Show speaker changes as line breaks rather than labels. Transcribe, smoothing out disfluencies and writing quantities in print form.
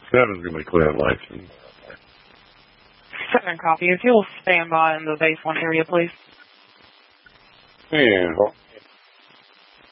Seven's going to clear license.
7 copy. If you'll stand by in the base 1 area, please.
Yeah.